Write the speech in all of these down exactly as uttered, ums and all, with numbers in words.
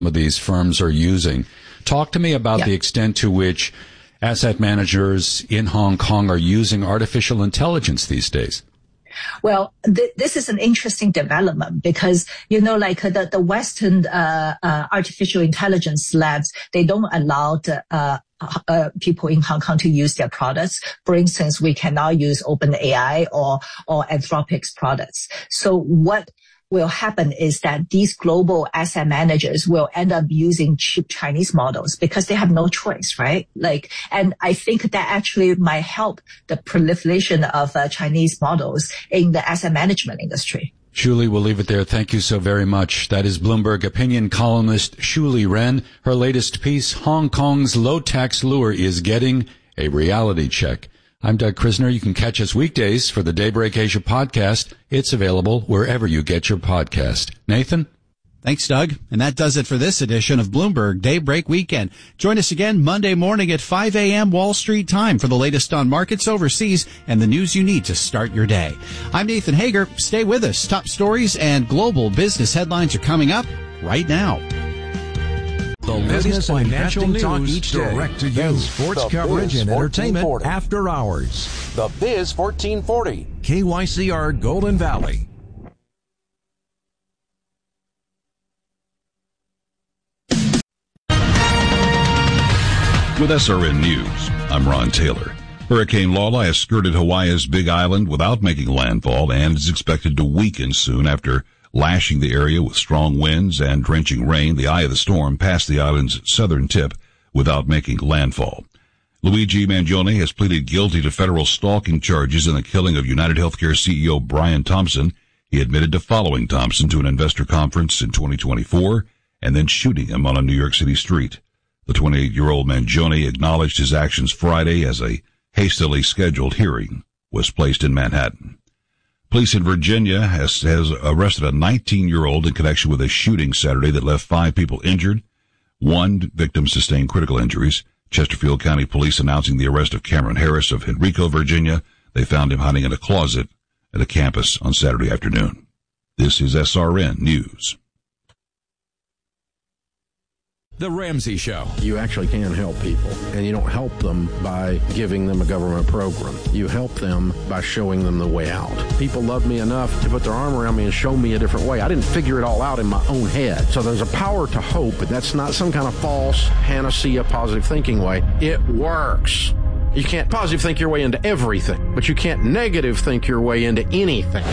of these firms are using. Talk to me about yeah. the extent to which asset managers in Hong Kong are using artificial intelligence these days. Well, th- this is an interesting development because, you know, like uh, the, the Western uh, uh, artificial intelligence labs, they don't allow the, uh, uh, people in Hong Kong to use their products. For instance, we cannot use OpenAI or, or Anthropic's products. So what will happen is that these global asset managers will end up using cheap Chinese models because they have no choice, right? Like, and I think that actually might help the proliferation of uh, Chinese models in the asset management industry. Shuli, we'll leave it there. Thank you so very much. That is Bloomberg opinion columnist Shuli Ren. Her latest piece, Hong Kong's low-tax lure is getting a reality check. I'm Doug Krisner. You can catch us weekdays for the Daybreak Asia podcast. It's available wherever you get your podcast. Nathan? Thanks, Doug. And that does it for this edition of Bloomberg Daybreak Weekend. Join us again Monday morning at five a.m. Wall Street time for the latest on markets overseas and the news you need to start your day. I'm Nathan Hager. Stay with us. Top stories and global business headlines are coming up right now. The latest financial news each day. Direct to you. Sports coverage and entertainment after hours. The Biz fourteen forty. K Y C R Golden Valley. With S R N News, I'm Ron Taylor. Hurricane Lola has skirted Hawaii's Big Island without making landfall and is expected to weaken soon after lashing the area with strong winds and drenching rain. The eye of the storm passed the island's southern tip without making landfall. Luigi Mangione has pleaded guilty to federal stalking charges in the killing of United Healthcare C E O Brian Thompson. He admitted to following Thompson to an investor conference in twenty twenty-four and then shooting him on a New York City street. The twenty-eight-year-old Mangione acknowledged his actions Friday as a hastily scheduled hearing was placed in Manhattan. Police in Virginia has, has arrested a nineteen-year-old in connection with a shooting Saturday that left five people injured. One victim sustained critical injuries. Chesterfield County Police announcing the arrest of Cameron Harris of Henrico, Virginia. They found him hiding in a closet at a campus on Saturday afternoon. This is S R N News. The Ramsey Show. You actually can help people, and you don't help them by giving them a government program. You help them by showing them the way out. People love me enough to put their arm around me and show me a different way. I didn't figure it all out in my own head. So there's a power to hope, and that's not some kind of false panacea positive thinking way. It works. You can't positive think your way into everything, but you can't negative think your way into anything.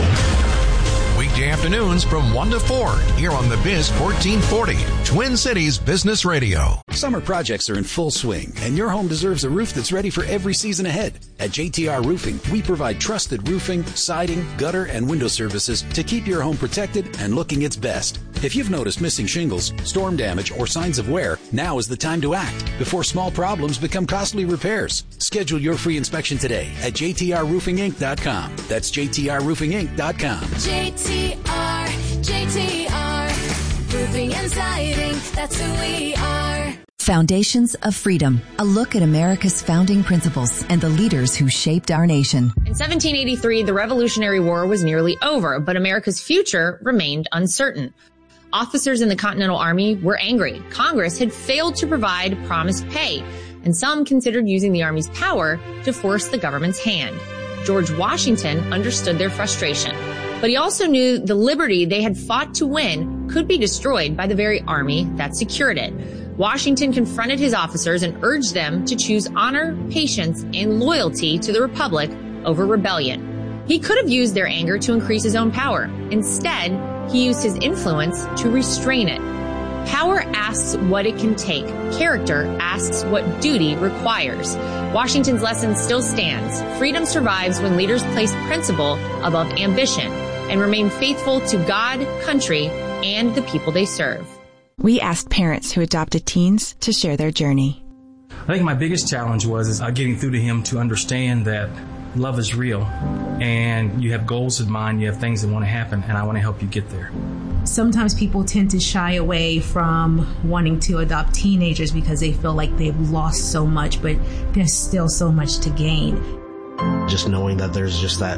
Weekday afternoons from one to four here on the Biz fourteen forty, Twin Cities Business Radio. Summer projects are in full swing, and your home deserves a roof that's ready for every season ahead. At J T R Roofing, we provide trusted roofing, siding, gutter, and window services to keep your home protected and looking its best. If you've noticed missing shingles, storm damage, or signs of wear, now is the time to act before small problems become costly repairs. Schedule your free inspection today at J T R roofing inc dot com. That's J T R roofing inc dot com. J T R, J T R, roofing and siding, that's who we are. Foundations of Freedom, a look at America's founding principles and the leaders who shaped our nation. In seventeen eighty-three, the Revolutionary War was nearly over, but America's future remained uncertain. Officers in the Continental Army were angry. Congress had failed to provide promised pay, and some considered using the Army's power to force the government's hand. George Washington understood their frustration, but he also knew the liberty they had fought to win could be destroyed by the very army that secured it. Washington confronted his officers and urged them to choose honor, patience, and loyalty to the Republic over rebellion. He could have used their anger to increase his own power. Instead, he used his influence to restrain it. Power asks what it can take. Character asks what duty requires. Washington's lesson still stands. Freedom survives when leaders place principle above ambition and remain faithful to God, country, and the people they serve. We asked parents who adopted teens to share their journey. I think my biggest challenge was is uh, getting through to him to understand that love is real and you have goals in mind, you have things that want to happen, and I want to help you get there. Sometimes people tend to shy away from wanting to adopt teenagers because they feel like they've lost so much, but there's still so much to gain. Just knowing that there's just that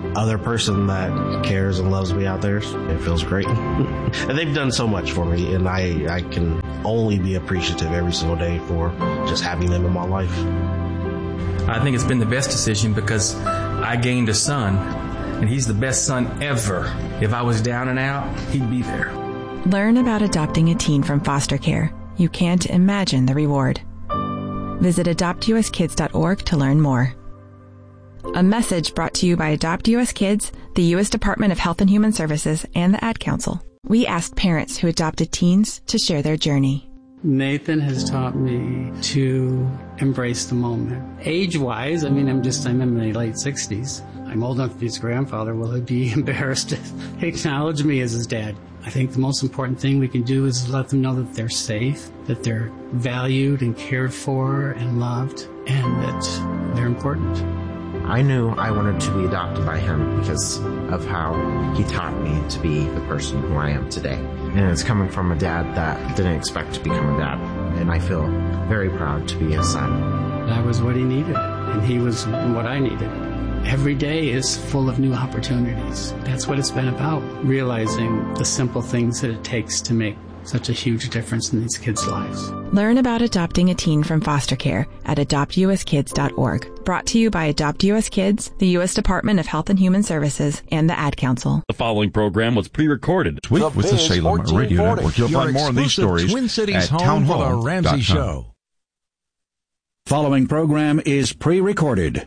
other person that cares and loves me out there, it feels great. And they've done so much for me, and I, I can only be appreciative every single day for just having them in my life. I think it's been the best decision because I gained a son, and he's the best son ever. If I was down and out, he'd be there. Learn about adopting a teen from foster care. You can't imagine the reward. Visit adopt u s kids dot org to learn more. A message brought to you by Adopt U S Kids, the U S Department of Health and Human Services, and the Ad Council. We asked parents who adopted teens to share their journey. Nathan has taught me to embrace the moment. Age-wise, I mean, I'm just, I'm in my late sixties. I'm old enough to be his grandfather. Will he be embarrassed to acknowledge me as his dad? I think the most important thing we can do is let them know that they're safe, that they're valued and cared for and loved, and that they're important. I knew I wanted to be adopted by him because of how he taught me to be the person who I am today. And it's coming from a dad that didn't expect to become a dad. And I feel very proud to be his son. That was what he needed, and he was what I needed. Every day is full of new opportunities. That's what it's been about, realizing the simple things that it takes to make such a huge difference in these kids' lives. Learn about adopting a teen from foster care at adopt u s kids dot org. Brought to you by Adopt U S Kids, the U S Department of Health and Human Services, and the Ad Council. The following program was pre-recorded. Tweet the with the Salem Radio Network. You'll Your find more of these stories Twin Cities at home townhall for the Ramsey dot com. Show. Following program is pre-recorded.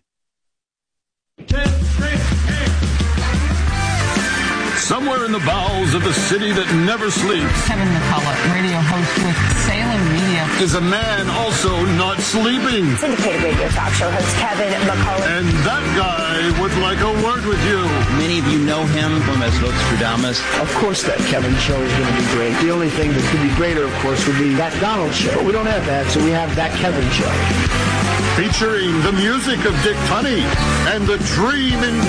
Somewhere in the bowels of the city that never sleeps, Kevin McCullough, radio host with Salem Media, is a man also not sleeping. Syndicated radio talk show host Kevin McCullough. And that guy would like a word with you. Many of you know him from as Nostradamus. Of course that Kevin show is going to be great. The only thing that could be greater, of course, would be that Donald show. But we don't have that, so we have that Kevin show. Featuring the music of Dick Tunney and the Dream in